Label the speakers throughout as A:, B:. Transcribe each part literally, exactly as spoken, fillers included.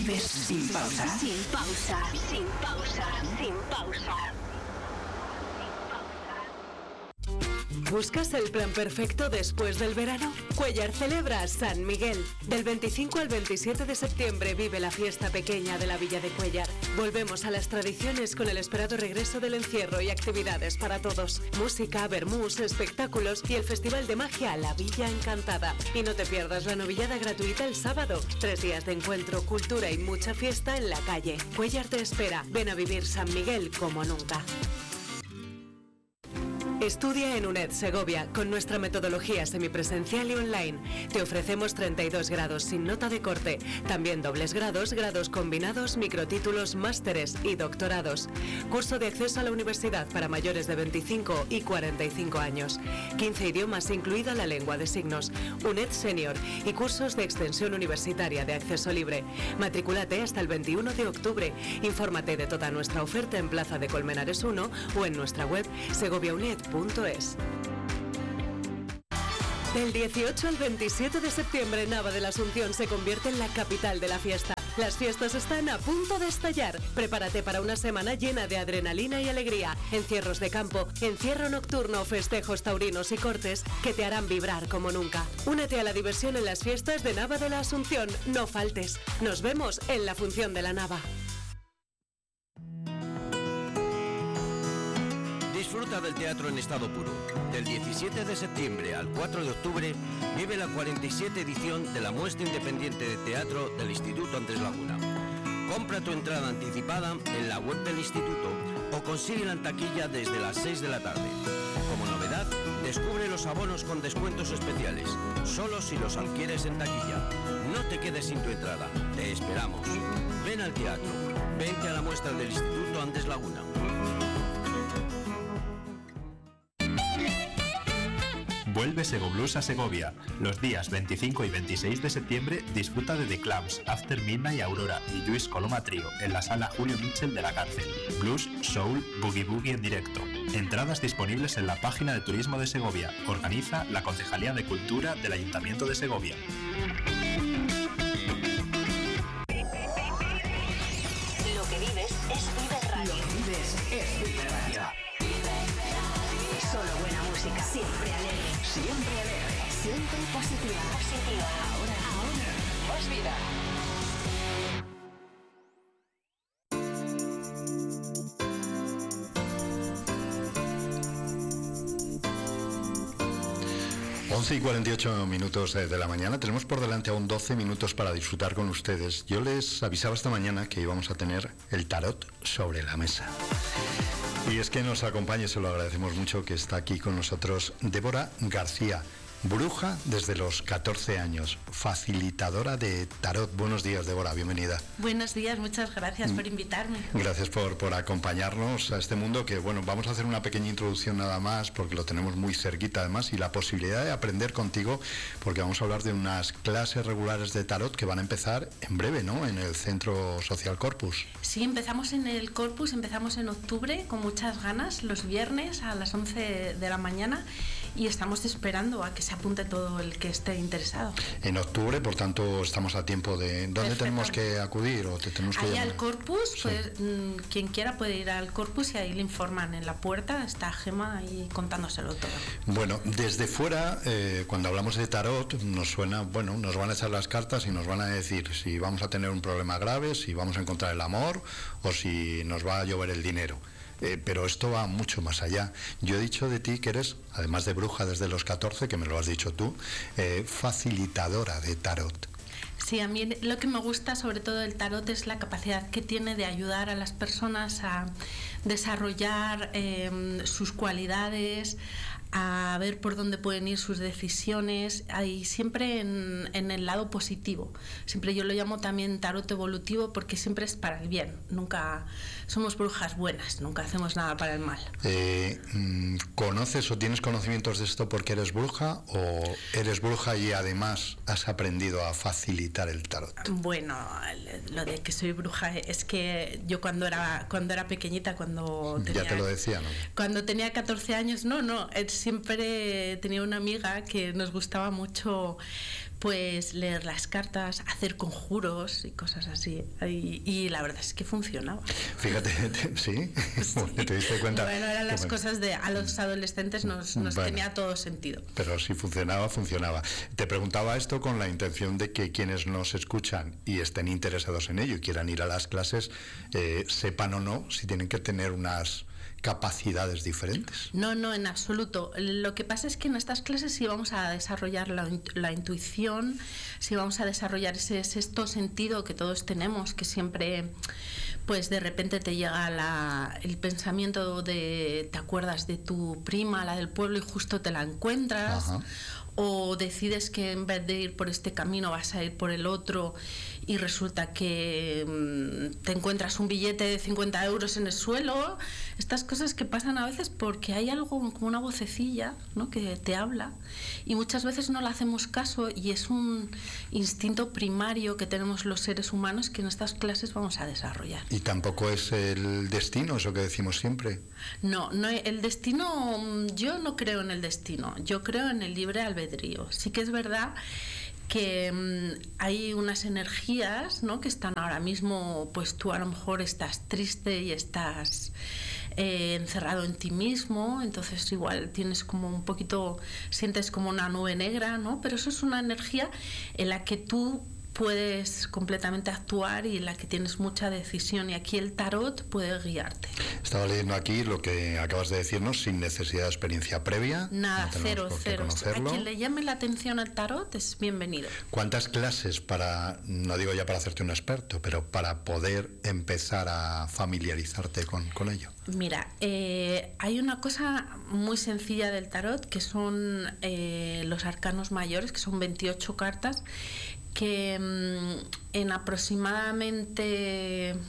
A: vives sin pausa.
B: Sin pausa, sin pausa, sin pausa.
C: ¿Buscas el plan perfecto después del verano? Cuéllar celebra San Miguel. Del veinticinco al veintisiete de septiembre vive la fiesta pequeña de la Villa de Cuéllar. Volvemos a las tradiciones con el esperado regreso del encierro y actividades para todos. Música, vermús, espectáculos y el Festival de Magia La Villa Encantada. Y no te pierdas la novillada gratuita el sábado. Tres días de encuentro, cultura y mucha fiesta en la calle. Cuéllar te espera. Ven a vivir San Miguel como nunca. Estudia en UNED Segovia con nuestra metodología semipresencial y online. Te ofrecemos treinta y dos grados sin nota de corte, también dobles grados, grados combinados, microtítulos, másteres y doctorados. Curso de acceso a la universidad para mayores de veinticinco y cuarenta y cinco años. quince idiomas, incluida la lengua de signos. UNED Senior y cursos de extensión universitaria de acceso libre. Matricúlate hasta el veintiuno de octubre. Infórmate de toda nuestra oferta en Plaza de Colmenares uno o en nuestra web segoviauned punto es. Del dieciocho al veintisiete de septiembre, Nava de la Asunción se convierte en la capital de la fiesta. Las fiestas están a punto de estallar. Prepárate para una semana llena de adrenalina y alegría. Encierros de campo, encierro nocturno, festejos taurinos y cortes que te harán vibrar como nunca. Únete a la diversión en las fiestas de Nava de la Asunción. No faltes. Nos vemos en la función de la Nava.
D: Disfruta del teatro en estado puro. Del diecisiete de septiembre al cuatro de octubre vive la cuarenta y siete edición de la muestra independiente de teatro del Instituto Andrés Laguna. Compra tu entrada anticipada en la web del instituto o consíguela en taquilla desde las seis de la tarde. Como novedad, descubre los abonos con descuentos especiales, solo si los adquieres en taquilla. No te quedes sin tu entrada, te esperamos. Ven al teatro, vente a la muestra del Instituto Andrés Laguna.
E: Vuelve Segoblues a Segovia. Los días veinticinco y veintiséis de septiembre disfruta de The Clams, After Midnight Aurora y Luis Coloma Trío en la sala Julio Mitchell de la Cárcel. Blues, soul, boogie boogie en directo. Entradas disponibles en la página de turismo de Segovia. Organiza la Concejalía de Cultura del Ayuntamiento de Segovia.
B: Lo que vives es Vive Radio.
A: Lo que vives es Vive Radio.
B: Solo buena música. Siempre alegre.
A: Siempre alegre.
B: Siempre positiva. Positiva. Ahora, ahora. Más vida.
F: once y cuarenta y ocho minutos de la mañana. Tenemos por delante aún doce minutos para disfrutar con ustedes. Yo les avisaba esta mañana que íbamos a tener el tarot sobre la mesa. Y es que nos acompañe, se lo agradecemos mucho, que está aquí con nosotros Débora García, bruja desde los catorce años, facilitadora de tarot. Buenos días, Débora, bienvenida.
G: Buenos días, muchas gracias por invitarme.
F: Gracias por, por acompañarnos a este mundo que, bueno, vamos a hacer una pequeña introducción nada más porque lo tenemos muy cerquita además, y la posibilidad de aprender contigo, porque vamos a hablar de unas clases regulares de tarot que van a empezar en breve, ¿no?, en el Centro Social Corpus.
G: Sí, empezamos en el Corpus, empezamos en octubre con muchas ganas, los viernes a las once de la mañana, y estamos esperando a que se apunte todo el que esté interesado.
F: En octubre, por tanto, estamos a tiempo de... ¿Dónde tenemos que acudir o te tenemos que
G: ahí
F: llamar?
G: Al Corpus,
F: Sí.
G: pues quien quiera puede ir al Corpus y ahí le informan en la puerta, está Gema ahí contándoselo todo.
F: Bueno, desde fuera, eh, cuando hablamos de tarot, nos suena, bueno, nos van a echar las cartas y nos van a decir si vamos a tener un problema grave, si vamos a encontrar el amor o si nos va a llover el dinero. Eh, pero esto va mucho más allá. Yo he dicho de ti que eres, además de bruja desde los catorce, que me lo has dicho tú, eh, facilitadora de tarot.
G: Sí, a mí lo que me gusta sobre todo del tarot es la capacidad que tiene de ayudar a las personas a desarrollar eh, sus cualidades, a ver por dónde pueden ir sus decisiones, y siempre en, en el lado positivo. Siempre yo lo llamo también tarot evolutivo porque siempre es para el bien. Nunca somos brujas buenas, nunca hacemos nada para el mal.
F: Eh, ¿Conoces o tienes conocimientos de esto porque eres bruja o eres bruja y además has aprendido a facilitar el tarot?
G: Bueno, lo de que soy bruja es que yo cuando era cuando era pequeñita, cuando tenía,
F: ya te lo decía, ¿no?
G: Cuando tenía catorce años, no, no, siempre tenía una amiga que nos gustaba mucho pues leer las cartas, hacer conjuros y cosas así. Y, y la verdad es que funcionaba.
F: Fíjate, te, ¿sí?
G: Sí.
F: ¿Te diste cuenta?
G: Bueno, eran las
F: bueno.
G: cosas de a los adolescentes nos, nos
F: Bueno.
G: tenía todo sentido.
F: Pero si funcionaba, funcionaba. Te preguntaba esto con la intención de que quienes nos escuchan y estén interesados en ello y quieran ir a las clases, eh, sepan o no si tienen que tener unas capacidades diferentes.
G: No, no, en absoluto. Lo que pasa es que en estas clases sí vamos a desarrollar la, la intuición, sí vamos a desarrollar ese sexto sentido que todos tenemos, que siempre, pues de repente te llega la, el pensamiento de, te acuerdas de tu prima, la del pueblo, y justo te la encuentras.
F: Ajá.
G: O decides que en vez de ir por este camino vas a ir por el otro y resulta que mmm, te encuentras un billete de cincuenta euros en el suelo. Estas cosas que pasan a veces porque hay algo como una vocecilla, ¿no?, que te habla y muchas veces no le hacemos caso, y es un instinto primario que tenemos los seres humanos que en estas clases vamos a desarrollar.
F: Y tampoco es el destino, eso que decimos siempre.
G: No, no, el destino, yo no creo en el destino, yo creo en el libre albedrío. Sí que es verdad que mmm, hay unas energías, ¿no?, que están ahora mismo, pues tú a lo mejor estás triste y estás eh, encerrado en ti mismo, entonces igual tienes como un poquito, sientes como una nube negra, ¿no? Pero eso es una energía en la que tú puedes completamente actuar y en la que tienes mucha decisión, y aquí el tarot puede guiarte.
F: Estaba leyendo aquí lo que acabas de decirnos, sin necesidad de experiencia previa.
G: Nada,
F: no
G: cero,
F: por qué
G: cero.
F: conocerlo.
G: A quien le llame la atención al tarot es bienvenido.
F: ¿Cuántas clases para, no digo ya para hacerte un experto, pero para poder empezar a familiarizarte con, con ello?
G: Mira, eh, hay una cosa muy sencilla del tarot, que son eh, los arcanos mayores, que son veintiocho cartas, que mmm, en aproximadamente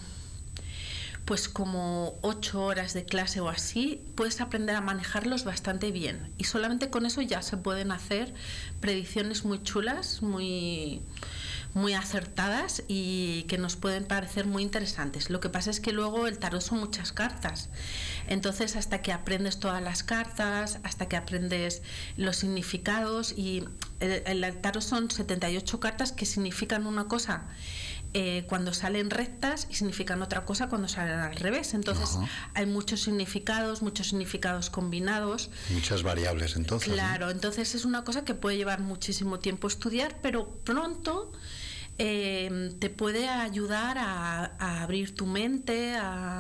G: pues como ocho horas de clase o así puedes aprender a manejarlos bastante bien, y solamente con eso ya se pueden hacer predicciones muy chulas, muy muy acertadas y que nos pueden parecer muy interesantes. Lo que pasa es que luego el tarot son muchas cartas, entonces hasta que aprendes todas las cartas, hasta que aprendes los significados, y el, el tarot son setenta y ocho cartas que significan una cosa eh, cuando salen rectas y significan otra cosa cuando salen al revés, entonces uh-huh. hay muchos significados, muchos significados combinados.
F: Muchas variables entonces.
G: Claro,
F: ¿no?
G: Entonces es una cosa que puede llevar muchísimo tiempo estudiar, pero pronto Eh, te puede ayudar a, a abrir tu mente, a,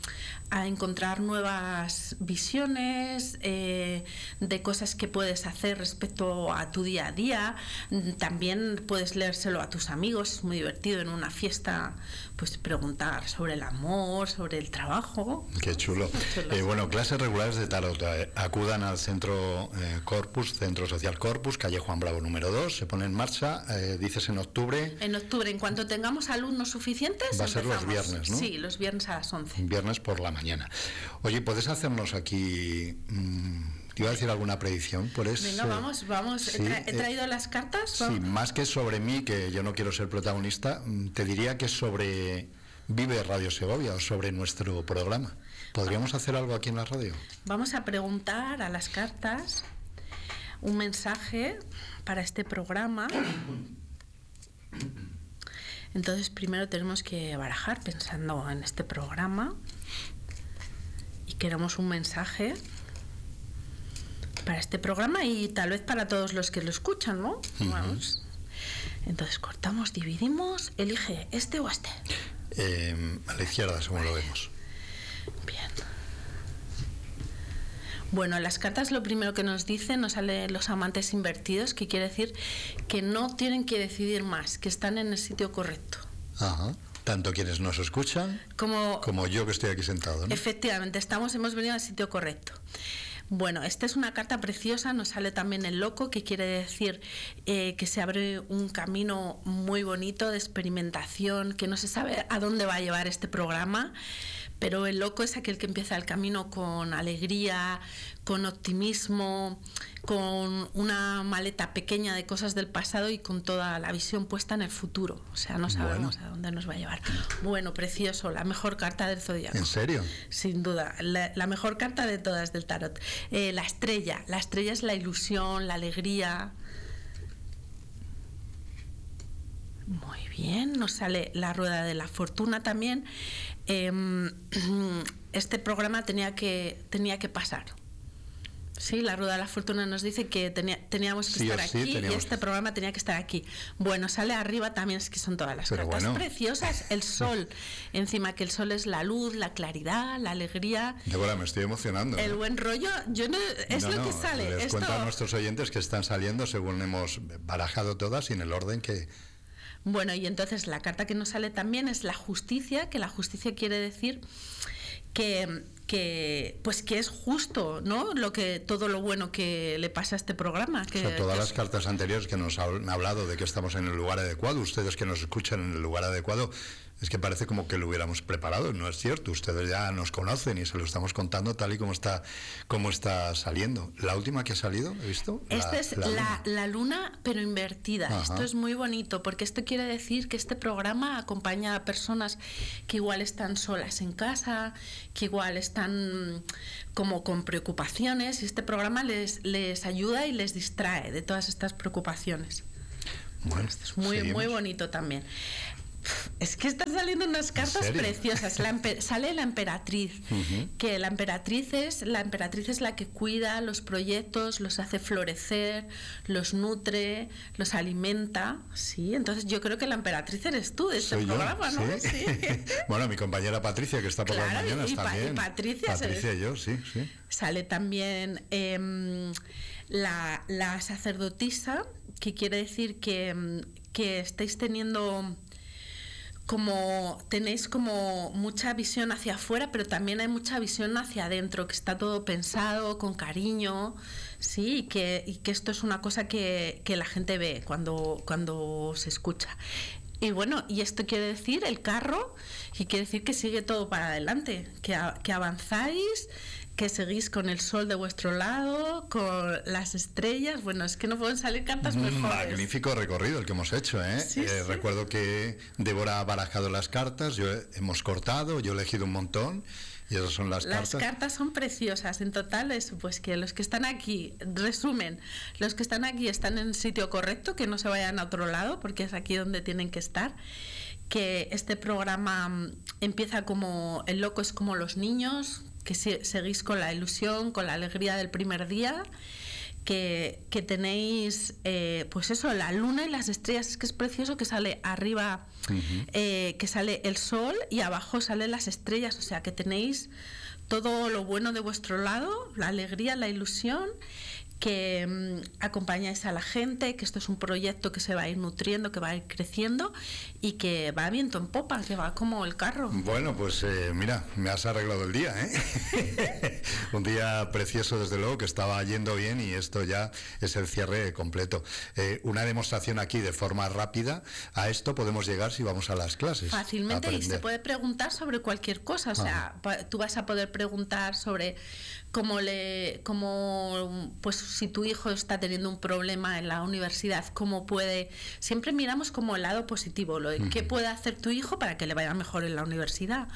G: a encontrar nuevas visiones eh, de cosas que puedes hacer respecto a tu día a día. También puedes leérselo a tus amigos, es muy divertido en una fiesta, pues preguntar sobre el amor, sobre el trabajo.
F: Qué chulo. Eh, bueno, clases regulares de tarot. Eh, acudan al Centro eh, Corpus, Centro Social Corpus, calle Juan Bravo número dos, se pone en marcha, eh, dices en octubre.
G: En octubre, en cuanto tengamos alumnos suficientes,
F: va a ser
G: empezamos.
F: los viernes, ¿no?
G: Sí, los viernes a las once.
F: Viernes por la mañana. Oye, ¿puedes hacernos aquí... Mmm, ¿te iba a decir alguna predicción? Por eso,
G: Venga, vamos, vamos.
F: sí,
G: he, tra he traído
F: eh,
G: las cartas.
F: Sí, más que sobre mí, que yo no quiero ser protagonista, te diría que sobre Vive Radio Segovia o sobre nuestro programa. ¿Podríamos hacer algo aquí en la radio?
G: Vamos a preguntar a las cartas un mensaje para este programa. Entonces primero tenemos que barajar pensando en este programa y queremos un mensaje para este programa y tal vez para todos los que lo escuchan, ¿no? Uh-huh. Vamos. Entonces cortamos, dividimos, elige este o este.
F: Eh, a la izquierda, según vale. Lo vemos.
G: Bien. Bueno, las cartas lo primero que nos dicen, nos sale los amantes invertidos, que quiere decir que no tienen que decidir más, que están en el sitio correcto.
F: Ajá. Tanto quienes nos escuchan como, como yo que estoy aquí sentado, ¿no?
G: Efectivamente, estamos, hemos venido al sitio correcto. Bueno, esta es una carta preciosa, nos sale también el loco, que quiere decir eh, que se abre un camino muy bonito de experimentación, que no se sabe a dónde va a llevar este programa, pero el loco es aquel que empieza el camino con alegría, con optimismo, con una maleta pequeña de cosas del pasado y con toda la visión puesta en el futuro. O sea, no sabemos bueno. a dónde nos va a llevar. Bueno, precioso, la mejor carta del zodiaco.
F: ¿En serio?
G: Sin duda, la, la mejor carta de todas del tarot. Eh, la estrella, la estrella es la ilusión, la alegría. Muy bien, nos sale la rueda de la fortuna también. Eh, este programa tenía que, tenía que pasar. Sí, la rueda de la fortuna nos dice que tenía, teníamos que
F: sí
G: estar
F: sí,
G: aquí y este
F: que...
G: programa tenía que estar aquí. Bueno, sale arriba también, es que son todas las
F: Pero
G: cartas
F: bueno.
G: preciosas. El sol, encima que el sol es la luz, la claridad, la alegría.
F: Débora, me estoy emocionando.
G: El
F: ¿eh?
G: buen rollo, yo no, es
F: no,
G: lo
F: no,
G: que sale.
F: Les
G: Esto...
F: cuento a nuestros oyentes que están saliendo según hemos barajado todas y en el orden que...
G: Bueno, y entonces la carta que nos sale también es la justicia, que la justicia quiere decir que, que pues que es justo, ¿no? Lo que todo lo bueno que le pasa a este programa. Que,
F: o sea, todas
G: que
F: las
G: es...
F: cartas anteriores que nos han hablado de que estamos en el lugar adecuado, ustedes que nos escuchan en el lugar adecuado, es que parece como que lo hubiéramos preparado, no es cierto, ustedes ya nos conocen y se lo estamos contando tal y como está, como está saliendo. La última que ha salido, ¿he visto?
G: Esta
F: la,
G: es
F: la,
G: la,
F: luna.
G: la luna, pero invertida.
F: Ajá.
G: Esto es muy bonito, porque esto quiere decir que este programa acompaña a personas que igual están solas en casa, que igual están como con preocupaciones, y este programa les, les ayuda y les distrae de todas estas preocupaciones.
F: Bueno,
G: Esto es muy,
F: seguimos.
G: muy bonito también. Es que están saliendo unas cartas preciosas. La empe- sale la emperatriz, uh-huh. que la emperatriz es la emperatriz es la que cuida los proyectos, los hace florecer, los nutre, los alimenta. Sí, entonces yo creo que la emperatriz eres tú de este
F: Soy
G: programa,
F: yo,
G: ¿no?
F: ¿sí?
G: Sí.
F: Bueno, mi compañera Patricia, que está por
G: claro,
F: las mañanas
G: y pa-
F: también.
G: Y Patricia,
F: Patricia
G: se...
F: y yo, sí, sí.
G: Sale también eh, la, la sacerdotisa, que quiere decir que, que estáis teniendo... como tenéis como mucha visión hacia afuera, pero también hay mucha visión hacia adentro, que está todo pensado con cariño, sí, y que, y que esto es una cosa que, que la gente ve cuando, cuando se escucha. Y bueno, y esto quiere decir el carro, y quiere decir que sigue todo para adelante, que, a, que avanzáis, que seguís con el sol de vuestro lado, con las estrellas. Bueno, es que no pueden salir cartas mejores.
F: Magnífico recorrido el que hemos hecho, ¿eh?
G: Sí,
F: eh
G: sí.
F: Recuerdo que Débora ha barajado las cartas, yo he- hemos cortado, yo he elegido un montón y esas son las,
G: Las
F: cartas.
G: cartas son preciosas. En total, eso, pues que los que están aquí, resumen, los que están aquí están en el sitio correcto, que no se vayan a otro lado, porque es aquí donde tienen que estar. Que este programa mm, empieza como el loco es como los niños, que se, seguís con la ilusión, con la alegría del primer día, que, que tenéis, eh, pues eso, la luna y las estrellas. Es que es precioso que sale arriba, uh-huh. eh, que sale el sol y abajo salen las estrellas, o sea que tenéis todo lo bueno de vuestro lado, la alegría, la ilusión, que mmm, acompañáis a la gente, que esto es un proyecto que se va a ir nutriendo, que va a ir creciendo y que va viento en popa, que va como el carro.
F: Bueno, pues eh, mira, me has arreglado el día, ¿eh? Un día precioso, desde luego, que estaba yendo bien y esto ya es el cierre completo. Eh, una demostración aquí de forma rápida, a esto podemos llegar si vamos a las clases.
G: Fácilmente, y se puede preguntar sobre cualquier cosa, o sea, ah. tú vas a poder preguntar sobre cómo le, cómo, pues si tu hijo está teniendo un problema en la universidad, cómo puede, siempre miramos como el lado positivo, lo de uh-huh. qué puede hacer tu hijo para que le vaya mejor en la universidad,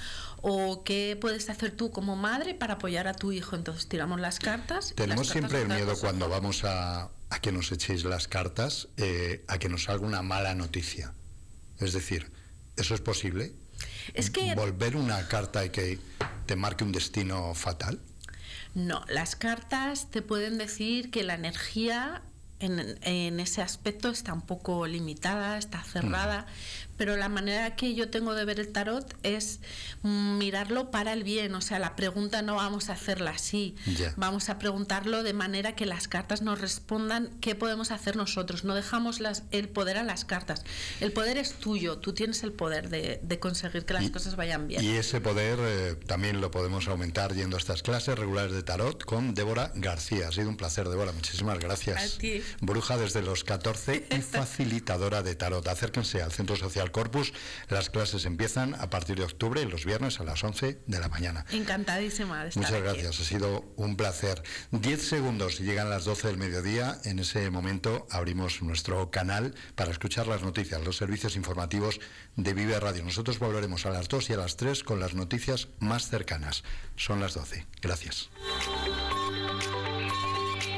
G: o qué puedes hacer tú como madre para apoyar a tu hijo. Entonces tiramos las cartas.
F: Tenemos
G: las
F: siempre
G: cartas
F: el miedo cuando vamos a, a que nos echéis las cartas, eh, a que nos salga una mala noticia. Es decir, ¿eso es posible?
G: Es que
F: ¿volver una carta y que te marque un destino fatal?
G: No, las cartas te pueden decir que la energía en, en ese aspecto está un poco limitada, está cerrada, mm. pero la manera que yo tengo de ver el tarot es mirarlo para el bien, o sea, la pregunta no vamos a hacerla así, yeah. vamos a preguntarlo de manera que las cartas nos respondan qué podemos hacer nosotros, no dejamos las, el poder a las cartas, el poder es tuyo, tú tienes el poder de, de conseguir que las
F: y,
G: cosas vayan bien.
F: Y ese poder eh, también lo podemos aumentar yendo a estas clases regulares de tarot con Débora García. Ha sido un placer, Débora, muchísimas gracias.
G: A ti.
F: Bruja desde los catorce y facilitadora de tarot. Acérquense al Centro Social Corpus. Las clases empiezan a partir de octubre, los viernes a las once de la mañana.
G: Encantadísima de estar
F: Muchas
G: aquí.
F: gracias, ha sido un placer. Diez segundos y llegan las doce del mediodía. En ese momento abrimos nuestro canal para escuchar las noticias, los servicios informativos de Vive Radio. Nosotros volveremos a las dos y a las tres con las noticias más cercanas. Son las doce. Gracias.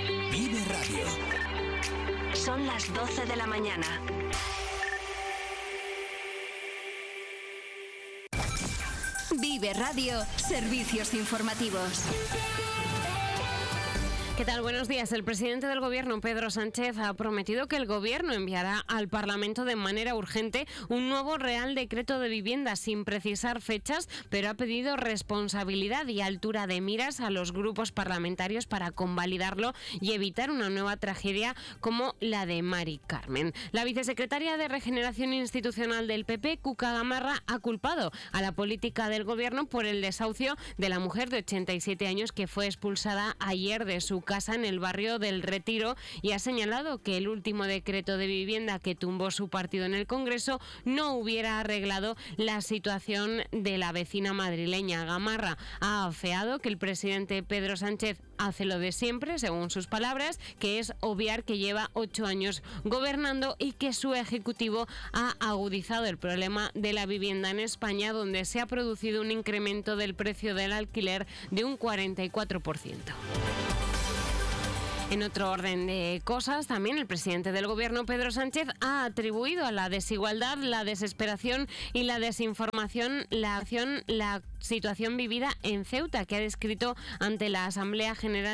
B: Vive Radio.
H: Son las doce de la mañana.
B: Vive Radio, servicios informativos.
H: ¿Qué tal? Buenos días. El presidente del Gobierno, Pedro Sánchez, ha prometido que el Gobierno enviará al Parlamento de manera urgente un nuevo Real Decreto de Vivienda sin precisar fechas, pero ha pedido responsabilidad y altura de miras a los grupos parlamentarios para convalidarlo y evitar una nueva tragedia como la de Mari Carmen. La vicesecretaria de Regeneración Institucional del P P, Cuca Gamarra, ha culpado a la política del Gobierno por el desahucio de la mujer de ochenta y siete años que fue expulsada ayer de su casa en el barrio del Retiro y ha señalado que el último decreto de vivienda que tumbó su partido en el Congreso no hubiera arreglado la situación de la vecina madrileña. Gamarra ha afeado que el presidente Pedro Sánchez hace lo de siempre, según sus palabras, que es obviar que lleva ocho años gobernando y que su ejecutivo ha agudizado el problema de la vivienda en España, donde se ha producido un incremento del precio del alquiler de un cuarenta y cuatro por ciento. En otro orden de cosas, también el presidente del Gobierno, Pedro Sánchez, ha atribuido a la desigualdad, la desesperación y la desinformación la acción, la situación vivida en Ceuta, que ha descrito ante la Asamblea General